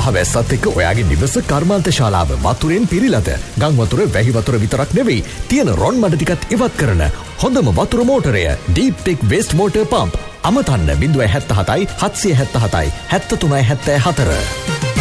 මහවැස්සත් එක්ක ඔයාගේ නිවස කර්මාන්ත ශාලාව වතුරෙන් පිරීලාද? ගම් වතුර, වැහි වතුර විතරක් නෙවෙයි, තියෙන රොන් මඩ ටිකත් ඉවත් කරන හොඳම වතුර මෝටරය Deep Tech Waste Water Pump. අමතන්න 077 777 73 74.